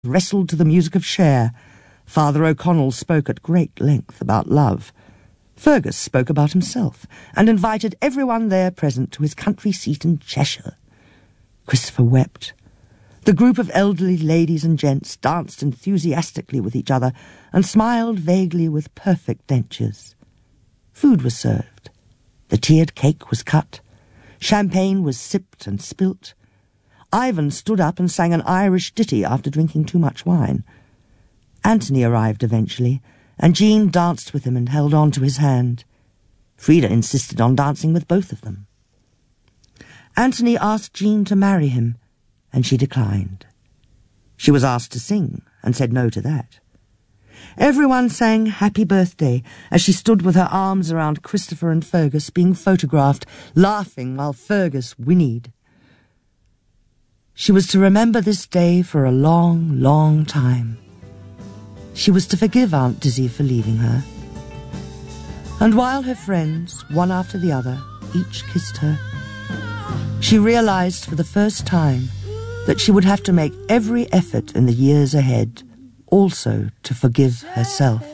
wrestled to the music of Cher. Father O'Connell spoke at great length about love. Fergus spoke about himself and invited everyone there present to his country seat in Cheshire. Christopher wept. The group of elderly ladies and gents danced enthusiastically with each other and smiled vaguely with perfect dentures. Food was served. The tiered cake was cut. Champagne was sipped and spilt. Ivan stood up and sang an Irish ditty after drinking too much wine. Anthony arrived eventually, and Jean danced with him and held on to his hand. Frida insisted on dancing with both of them. Anthony asked Jean to marry him, and she declined. She was asked to sing, and said no to that. Everyone sang Happy Birthday as she stood with her arms around Christopher and Fergus, being photographed, laughing while Fergus whinnied. She was to remember this day for a long, long time. She was to forgive Aunt Dizzy for leaving her. And while her friends, one after the other, each kissed her, she realized for the first time that she would have to make every effort in the years ahead also to forgive herself.